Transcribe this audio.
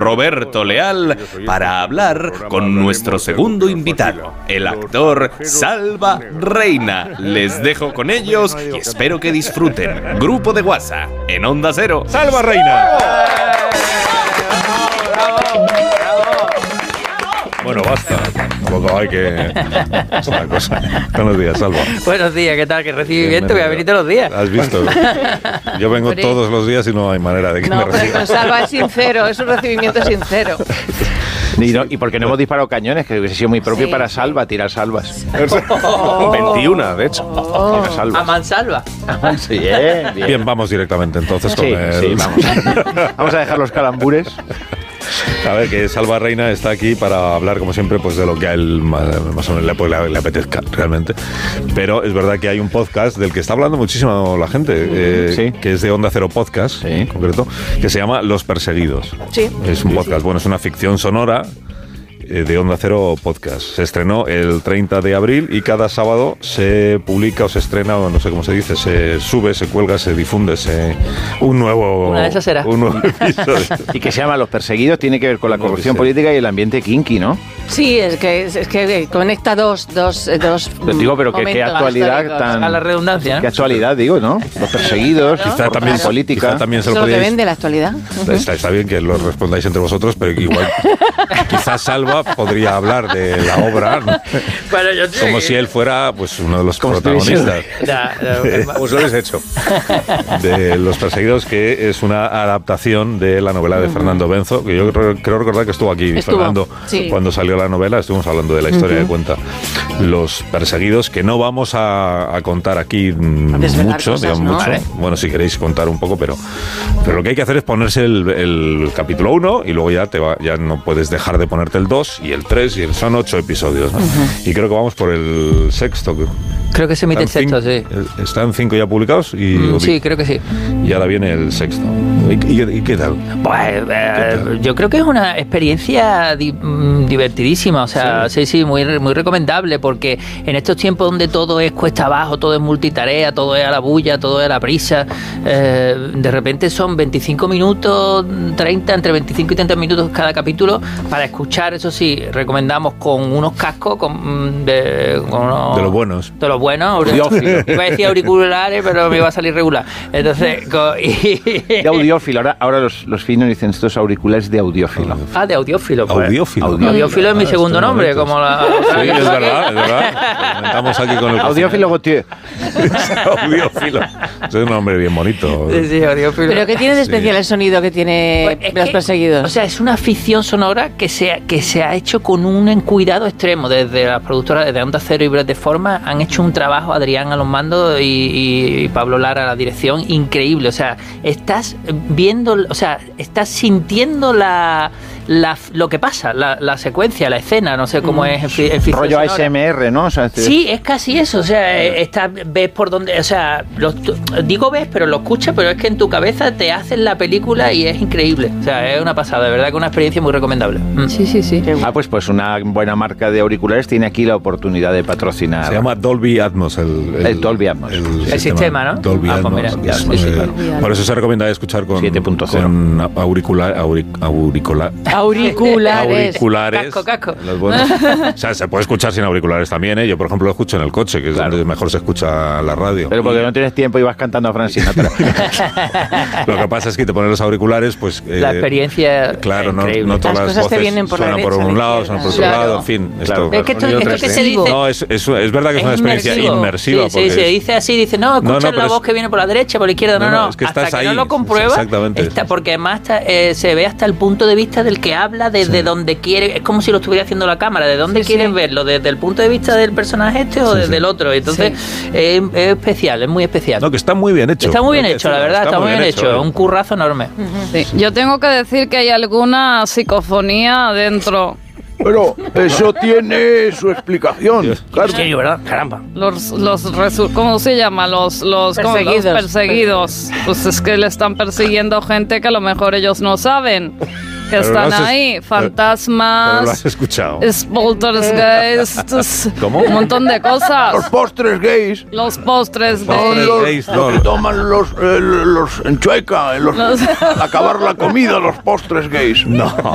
Roberto Leal, para hablar con nuestro segundo invitado, el actor Salva Reina. Les dejo con ellos y espero que disfruten. Grupo de WhatsApp en Onda Cero. ¡Salva Reina! Bueno, basta. Tampoco hay que... Es una cosa. Buenos días, Salva. Buenos días, ¿qué tal? ¿Qué recibimiento? Voy a venir todos los días. ¿Has visto? Yo vengo todos los días y no hay manera de que me reciban. No, Salva es sincero, es un recibimiento sincero. Y porque no hemos disparado cañones, que hubiese sido muy propio para Salva, tirar salvas. 21, de hecho. Tirar salvas. A mansalva. Sí, Bien, vamos directamente entonces con el... Sí, vamos. Vamos a dejar los calambures. A ver, que Salva Reina está aquí para hablar, como siempre, pues de lo que a él más o menos le apetezca realmente. Pero es verdad que hay un podcast del que está hablando muchísimo la gente, que es de Onda Cero Podcast, en concreto, que se llama Los Perseguidos. Sí. Es un podcast, bueno, es una ficción sonora de Onda Cero Podcast. Se estrenó el 30 de abril y cada sábado se publica o se estrena, o no sé cómo se dice, se sube, se cuelga, se difunde un nuevo... Una de esas será. Un nuevo episodio. Y que se llama Los Perseguidos, tiene que ver con la corrupción política y el ambiente kinky, ¿no? Sí, es que conecta dos Digo, pero qué actualidad tan... A la redundancia, ¿no? Qué actualidad, digo, ¿no? Los Perseguidos, quizá también política. Quizá también se lo Eso es lo que podíais... vende la actualidad. Está bien que lo respondáis entre vosotros, pero igual quizás Salva podría hablar de la obra, ¿no? Bueno, como si él fuera pues uno de los protagonistas. Pues lo habéis hecho. De Los Perseguidos, que es una adaptación de la novela de Fernando Benzo, que yo creo recordar que estuvo aquí Fernando cuando salió la novela. Estuvimos hablando de la historia que cuenta Los Perseguidos, que no vamos a contar aquí mucho, cosas, digamos, ¿no? mucho. Vale. Bueno, si queréis contar un poco, pero lo que hay que hacer es ponerse el capítulo 1 y luego ya no puedes dejar de ponerte el 2 y el 3, y son 8 episodios, ¿no? Y creo que vamos por el sexto. Creo que se emite el sexto, sí. Están 5 ya publicados y sí, creo que sí. Y ahora viene el sexto. ¿Y qué tal? Pues yo creo que es una experiencia divertidísima, o sea, sí, muy recomendable, porque en estos tiempos donde todo es cuesta abajo, todo es multitarea, todo es a la bulla, todo es a la prisa, de repente son 25 minutos, 30, entre 25 y 30 minutos cada capítulo para escuchar. Eso sí, recomendamos con unos cascos de los buenos. De los buenos, audiófilos. Iba a decir auriculares, pero me iba a salir regular. Entonces, de audiófilo. Ahora los finos dicen estos auriculares de audiófilo. De audiófilo. Pues. Audiófilo es mi segundo nombre, como la... Sí, es verdad. Comentamos aquí con el... Audiófilo Gautier. Audiófilo. Es un nombre bien bonito. Sí, audiófilo. ¿Pero qué tiene de especial el sonido que tiene Los Perseguidos? O sea, es una ficción sonora que se ha hecho con un cuidado extremo. Desde las productoras de Onda Cero y Bread de Forma han hecho un trabajo, Adrián a los mandos y Pablo Lara a la dirección, increíble. O sea, estás viendo, o sea, estás sintiendo lo que pasa, la secuencia, la escena, no sé cómo es el ficción rollo sonora. ASMR, ¿no? O sea, sí, es casi eso, o sea, ves por dónde, o sea, digo ves, pero lo escuchas, pero es que en tu cabeza te hacen la película y es increíble, o sea, es una pasada, de verdad que una experiencia muy recomendable. Sí. Pues una buena marca de auriculares tiene aquí la oportunidad de patrocinar. Se llama Dolby Atmos. El Dolby Atmos. El sistema, ¿no? Dolby Atmos. Pues mira, claro. Por eso se recomienda escuchar con 7.0. auriculares. Casco. O sea, se puede escuchar sin auriculares también, ¿eh? Yo, por ejemplo, lo escucho en el coche, que es donde mejor se escucha la radio. Pero porque no tienes tiempo y vas cantando a Frank Sinatra. Lo que pasa es que te pones los auriculares, pues... la experiencia. Claro, no todas las voces suenan por un lado, suenan por otro lado, en fin. Claro. Es que esto que se dice... No, es verdad que es una experiencia inmersiva. Sí, se dice así, dice, no, escucha la voz que viene por la derecha, por la izquierda, no. Es que hasta estás que ahí, no lo compruebas, porque además se ve hasta el punto de vista del que habla, desde donde quiere, es como si lo estuviera haciendo la cámara, de dónde quieren verlo, desde el punto de vista del personaje o desde el otro. Entonces, es especial, es muy especial. No, que está muy bien hecho. Está muy bien hecho, la verdad, está muy bien hecho. Un currazo enorme. Sí. Yo tengo que decir que hay alguna psicofonía dentro. Pero eso tiene su explicación. Claro. Sí, ¿verdad? Caramba. ¿Cómo se llama? Los perseguidos. Pues es que le están persiguiendo gente que a lo mejor ellos no saben. Que pero están ahí, fantasmas. Pero lo has escuchado. Poltergeists. ¿Cómo? Un montón de cosas. Los postres gays. Los postres gays. Los que toman los en Chueca, al acabar la comida, los postres gays. No.